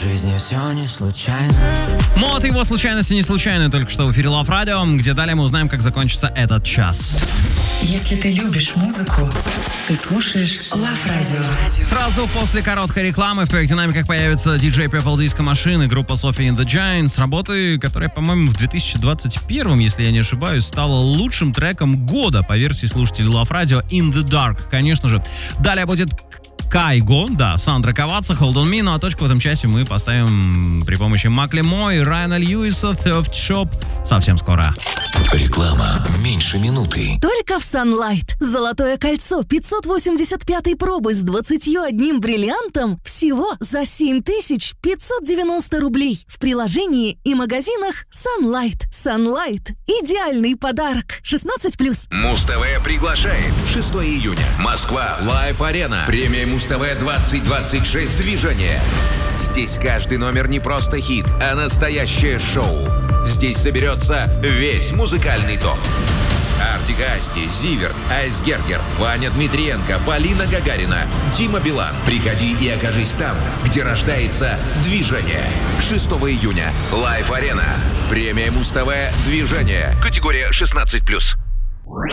жизни все не случайно. Мод его случайности не случайны, только что в эфире Love Radio, где далее мы узнаем, как закончится этот час. Если ты любишь музыку, ты слушаешь Love Radio. Сразу после короткой рекламы в твоих динамиках появится DJ Purple Disco Machine и группа Sophie and the Giants, работы, которая, по-моему, в 2021, если я не ошибаюсь, стала лучшим треком года по версии слушателей Love Radio In the Dark, конечно же. Далее будет Кайго, да, Сандра Каваца, Hold on Me, ну а точку в этом часе мы поставим при помощи Маклемой и Райана Льюиса, Thrift Shop совсем скоро. Реклама меньше минуты. Только в Sunlight. Золотое кольцо 585 пробы с 21 бриллиантом всего за 7590 рублей. В приложении и магазинах Sunlight. Sunlight. Идеальный подарок. 16+. Муз-ТВ приглашает. 6 июня. Москва. Лайв-арена. Премия Муз-ТВ 2026. Движение. Здесь каждый номер не просто хит, а настоящее шоу. Здесь соберется весь музыкальный топ. Артик Асти, Зиверт, Айсгергер, Ваня Дмитриенко, Полина Гагарина, Дима Билан. Приходи и окажись там, где рождается движение. 6 июня. Лайв-арена. Премия Муз-ТВ «Движение». Категория 16+.